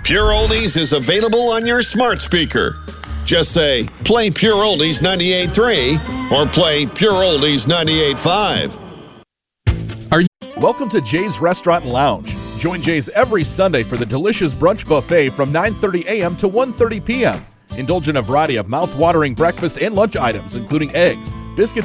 Pure Oldies is available on your smart speaker. Just say, play Pure Oldies 98.3 or play Pure Oldies 98.5. Welcome to Jay's Restaurant and Lounge. Join Jay's every Sunday for the delicious brunch buffet from 9:30 a.m. to 1:30 p.m. Indulge in a variety of mouth-watering breakfast and lunch items, including eggs, biscuits,